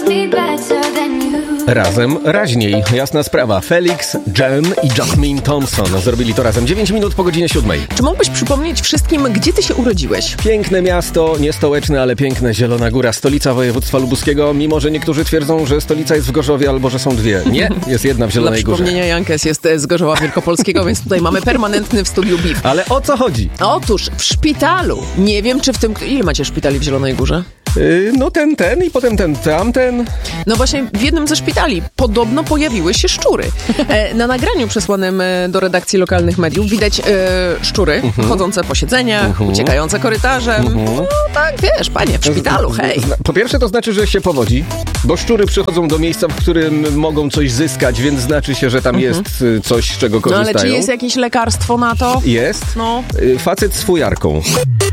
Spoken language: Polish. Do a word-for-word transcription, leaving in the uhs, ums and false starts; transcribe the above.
Razem raźniej. Jasna sprawa. Felix, Jen i Jasmine Thompson zrobili to razem. dziewięć minut po godzinie siódmej. Czy mógłbyś przypomnieć wszystkim, gdzie ty się urodziłeś? Piękne miasto, nie stołeczne, ale piękne. Zielona Góra, stolica województwa lubuskiego. Mimo że niektórzy twierdzą, że stolica jest w Gorzowie albo że są dwie. Nie, jest jedna w Zielonej Górze. Dla przypomnienia, Jankes jest z Gorzowa Wielkopolskiego, więc tutaj mamy permanentny w studiu B I F. Ale o co chodzi? Otóż w szpitalu. Nie wiem, czy w tym... Ile macie szpitali w Zielonej Górze? Yy, no ten, ten i potem ten, tamten. No właśnie w jednym ze szpitali podobno pojawiły się szczury. E, na nagraniu przesłanym e, do redakcji lokalnych mediów widać e, szczury uh-huh. chodzące po siedzeniach, uh-huh. uciekające korytarzem. Uh-huh. No tak, wiesz, panie, w szpitalu, hej. Po pierwsze to znaczy, że się powodzi, bo szczury przychodzą do miejsca, w którym mogą coś zyskać, więc znaczy się, że tam uh-huh. jest coś, z czego korzystają. No ale czy jest jakieś lekarstwo na to? Jest. No. Facet z fujarką.